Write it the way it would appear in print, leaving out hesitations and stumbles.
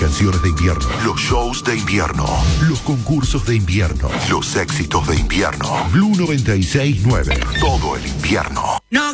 canciones de invierno, los shows de invierno, los concursos de invierno, los éxitos de invierno. Blue 96.9, todo el invierno. No